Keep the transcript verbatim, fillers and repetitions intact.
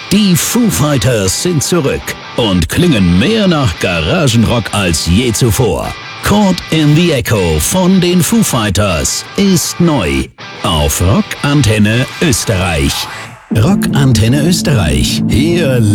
Die Foo Fighters sind zurück und klingen mehr nach Garagenrock als je zuvor. Caught in the Echo von den Foo Fighters ist neu auf Rock Antenne Österreich. Rock Antenne Österreich. Hier